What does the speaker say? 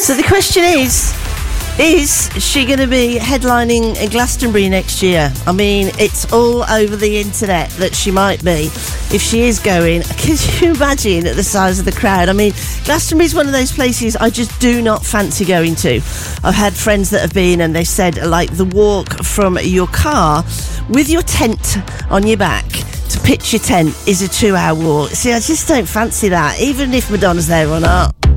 So the question is she going to be headlining in Glastonbury next year? I mean, it's all over the internet that she might be. If she is going, can you imagine at the size of the crowd? I mean, Glastonbury is one of those places I just do not fancy going to. I've had friends that have been and they said, like, the walk from your car with your tent on your back to pitch your tent is a 2-hour walk. See, I just don't fancy that, even if Madonna's there or not.